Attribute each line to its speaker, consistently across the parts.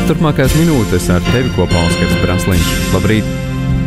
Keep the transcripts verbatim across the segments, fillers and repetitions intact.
Speaker 1: Turpmākās minūtes ar tevi kopā Oskars Brasliņš. Labrīt!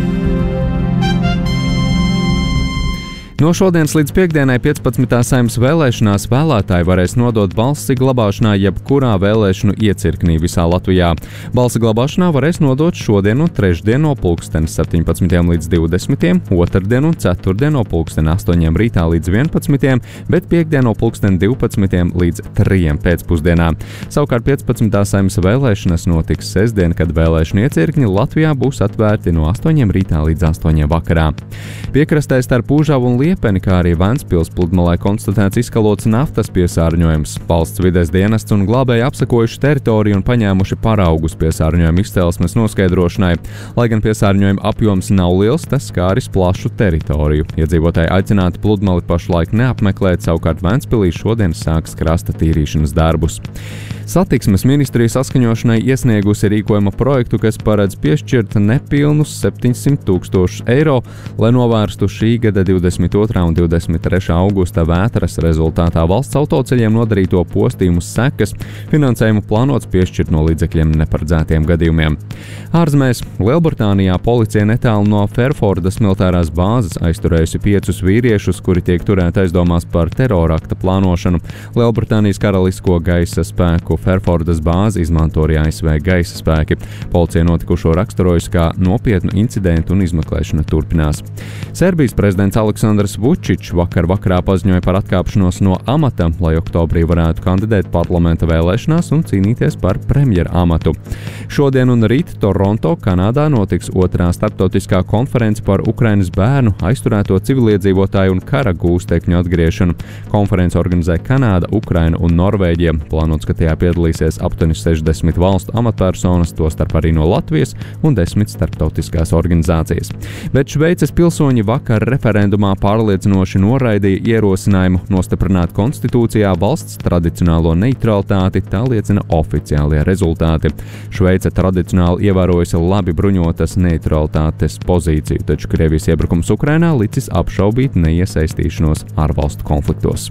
Speaker 1: No šodienas līdz piekdienai piecpadsmitajā Saeimas vēlēšanās vēlētāji varēs nodot balsi glabāšanā jebkurā vēlēšanu iecirknī visā Latvijā. Balsi glabāšanā varēs nodot šodien un trešdien no pulksten septiņpadsmitiem līdz divdesmitiem, otrdien un ceturtdien no pulksten astoņiem rītā līdz vienpadsmitiem, bet piekdien no pulksten divpadsmitiem līdz trijiem pēcpusdienā. Savukārt piecpadsmitā Saeimas vēlēšanas notiks sestdien, kad vēlēšanu iecirkņi Latvijā būs atvērti no astoņiem rītā līdz astoņiem vakarā. Piekrastē starp Pūžavu un Liepeni, kā arī Ventspils pludmalē konstatēts izkalots naftas piesārņojums. Valsts vides dienests un glābēji apsekojuši teritoriju un paņēmuši paraugus piesārņojuma izcelsmes noskaidrošanai. Lai gan piesārņojuma apjoms nav liels, tas skāris plašu teritoriju. Iedzīvotāji aicināti pludmali pašlaik neapmeklēt, savukārt Ventspilī šodien sāks krasta tīrīšanas darbus. Satiksmes ministrija saskaņošanai iesniegusi rīkojuma projektu, kas paredz piešķirt nepilnus septiņsimt tūkstošus eiro, lai novērstu šī gada divdesmit otrā un divdesmit trešā augusta vētras rezultātā valsts autoceļiem nodarīto postījumu sekas. Finansējumu plānots piešķirt no līdzekļiem neparedzētiem gadījumiem. Ārzemēs Lielbritānijā policija netālu no Ferfordas militārās bāzes aizturējusi piecus vīriešus, kuri tiek turēti aizdomās par terorakta plānošanu. Lielbritānijas karalisko gaisa spēku Ferfordas bāzi izmanto arī A S V gaisa spēki. Policija notikušo raksturojusi kā nopietnu incidentu un izmeklēšana turpinās. Serbijas prezidents Aleksandrs Vučičs vakar vakarā paziņoja par atkāpšanos no amata, lai oktobrī varētu kandidēt parlamenta vēlēšanās un cīnīties par premjera amatu. Šodien un rīt Toronto, Kanādā notiks otrā starptautiskā konference par Ukrainas bērnu, aizturēto civiliedzīvotāju un kara gūstekņu atgriešanu. Konferenci organizē Kanāda, Ukraina un Norvēģija. Plānots, ka tajā piedalīsies aptuveni sešdesmit valstu amatpersonas, tostarp arī no Latvijas un desmit starptautiskās organizācijas. Bet Šveices pilsoņi vakar referendumā pārliecinoši noraidīja ierosinājumu nostiprināt konstitūcijā valsts tradicionālo neutralitāti, tā liecina oficiālie rezultāti. Šveice tradicionāli ievērojusi labi bruņotas neutralitātes pozīciju, taču Krievijas iebrukums Ukrainā licis apšaubīt neiesaistīšanos ārvalstu konfliktos.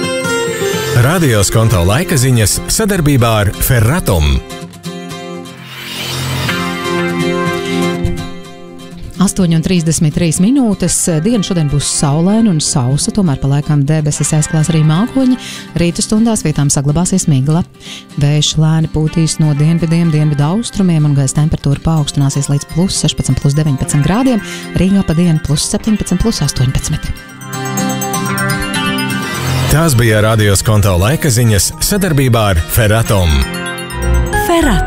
Speaker 2: Radio Skonto laika ziņas sadarbībā ar Ferratum.
Speaker 3: astoņi un trīsdesmit trīs minūtes. Diena šodien būs saulaina un sausa, tomēr pa laikam debesis aizklās arī mākoņi. Rītu stundās vietām saglabāsies migla. Vējš lēni pūtīs no dienvidiem, dienvidu austrumiem un gaisa temperatūra paaugstināsies līdz plus sešpadsmit, plus deviņpadsmit grādiem. Rīgā pa dienu plus septiņpadsmit, plus astoņpadsmit.
Speaker 2: Tās bija Radio Skonto laika ziņas sadarbībā ar Ferratum.
Speaker 3: Ferrat.